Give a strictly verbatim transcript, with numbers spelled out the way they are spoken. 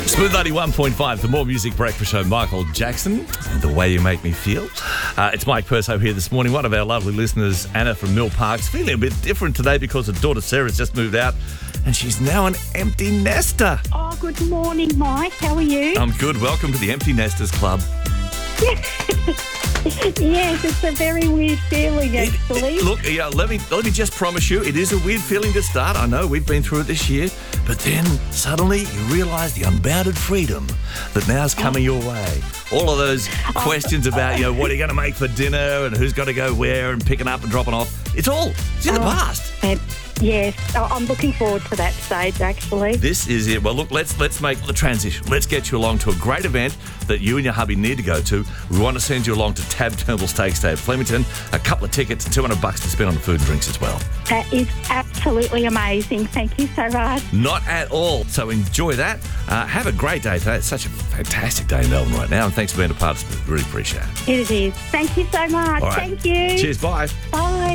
Smooth ninety-one point five, the More Music Breakfast Show. Michael Jackson, and The Way You Make Me Feel. Uh, it's Mike Perso here this morning. One of our lovely listeners, Anna from Mill Park's feeling a bit different today because her daughter Sarah's just moved out and she's now an empty nester. Oh, good morning, Mike. How are you? I'm good. Welcome to the Empty Nesters Club. Yes, it's a very weird feeling, actually. It, it, look, yeah, let me let me just promise you, it is a weird feeling to start. I know we've been through it this year, but then suddenly you realise the unbounded freedom that now's coming your way. All of those questions about, you know, what are you going to make for dinner and who's got to go where and picking up and dropping off. It's all, it's in the Oh, past. and- yes, oh, I'm looking forward to that stage, actually. This is it. Well, look, let's let's make the transition. Let's get you along to a great event that you and your hubby need to go to. We want to send you along to Tab Turnbull Steaks Day at Flemington. A couple of tickets and two hundred bucks to spend on the food and drinks as well. That is absolutely amazing. Thank you so much. Not at all. So enjoy that. Uh, have a great day today. It's such a fantastic day in Melbourne right now. And thanks for being a part of it. Really appreciate it. It is. Thank you so much. All right. Thank you. Cheers. Bye. Bye.